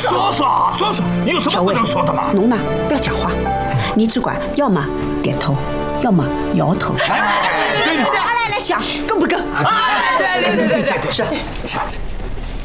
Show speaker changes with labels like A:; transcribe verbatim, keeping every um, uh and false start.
A: 说说说说，有什么不能说的吗？
B: 侬呢，不要讲话，你只管要么点头，要么摇头。
A: 哎，对的。
B: 来来来，想够不够？
A: 哎，对对对对对对，是是。